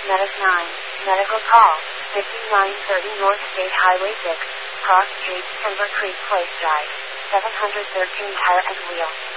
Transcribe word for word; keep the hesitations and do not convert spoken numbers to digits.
Medic nine, medical call, fifty-nine thirty North State Highway six, Cross Street, Timber Creek Place Drive, seven hundred thirteen Tire and Wheel.